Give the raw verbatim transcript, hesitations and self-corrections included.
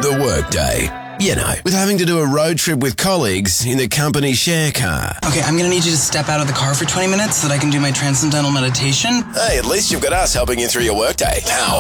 the workday. You know, with having to do a road trip with colleagues in the company share car. Okay, I'm gonna need you to step out of the car for twenty minutes so that I can do my transcendental meditation. Hey, at least you've got us helping you through your workday. Now,